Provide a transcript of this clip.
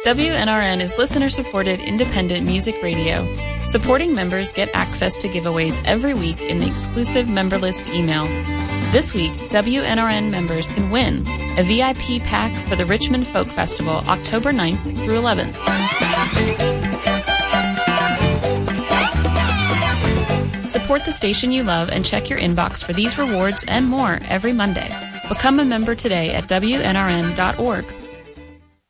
WNRN is listener-supported independent music radio. Supporting members get access to giveaways every week in the exclusive member list email. This week, WNRN members can win a VIP pack for the Richmond Folk Festival, October 9th through 11th. Support the station you love and check your inbox for these rewards and more every Monday. Become a member today at WNRN.org.